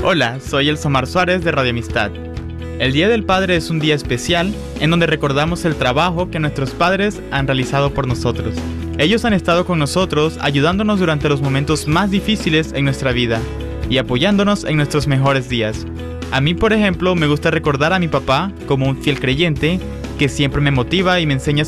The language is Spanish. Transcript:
Hola, soy Elsomar Suárez de Radio Amistad. El Día del Padre es un día especial en donde recordamos el trabajo que nuestros padres han realizado por nosotros. Ellos han estado con nosotros ayudándonos durante los momentos más difíciles en nuestra vida y apoyándonos en nuestros mejores días. A mí, por ejemplo, me gusta recordar a mi papá como un fiel creyente que siempre me motiva y me enseña